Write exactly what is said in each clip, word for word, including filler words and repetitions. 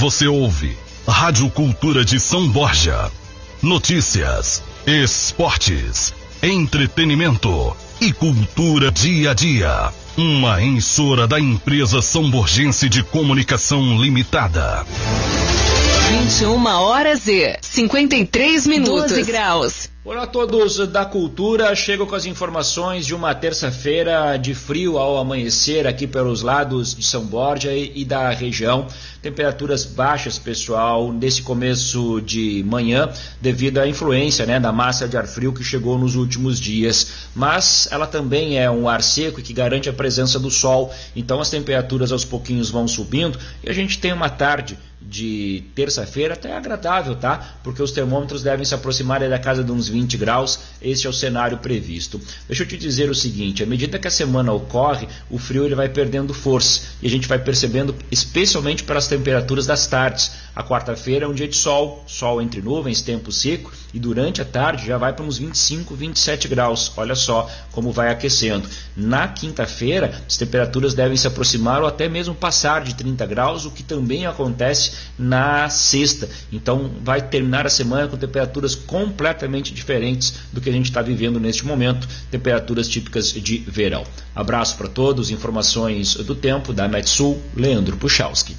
você ouve Rádio Cultura de São Borja. Notícias, esportes, entretenimento e cultura dia a dia. Uma emissora da empresa São Borgense de Comunicação Limitada. vinte e uma horas e cinquenta e três minutos. doze graus. Olá a todos da Cultura, chego com as informações de uma terça-feira de frio ao amanhecer aqui pelos lados de São Borja e, e da região. Temperaturas baixas, pessoal, nesse começo de manhã, devido à influência, né, da massa de ar frio que chegou nos últimos dias. Mas ela também é um ar seco e que garante a presença do sol, então as temperaturas aos pouquinhos vão subindo e a gente tem uma tarde de terça-feira até agradável, tá? Porque os termômetros devem se aproximar da casa de uns vinte graus, esse é o cenário previsto. Deixa eu te dizer o seguinte, à medida que a semana ocorre, o frio ele vai perdendo força e a gente vai percebendo especialmente pelas temperaturas das tardes. A quarta-feira é um dia de sol, sol entre nuvens, tempo seco, e durante a tarde já vai para uns vinte e cinco, vinte e sete graus, olha só como vai aquecendo. Na quinta-feira, as temperaturas devem se aproximar ou até mesmo passar de trinta graus, o que também acontece na sexta. Então vai terminar a semana com temperaturas completamente diferentes do que a gente está vivendo neste momento, temperaturas típicas de verão. Abraço para todos, informações do tempo da Metsul, Leandro Puchalski.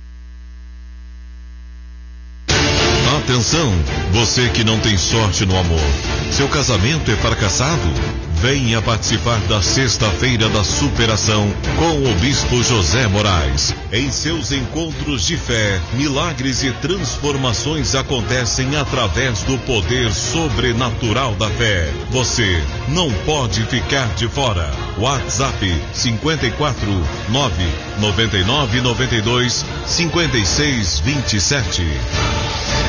Atenção, você que não tem sorte no amor, seu casamento é fracassado? Venha participar da Sexta-feira da Superação com o Bispo José Moraes. Em seus encontros de fé, milagres e transformações acontecem através do poder sobrenatural da fé. Você não pode ficar de fora. WhatsApp cinco quatro nove nove nove nove dois cinco seis dois sete.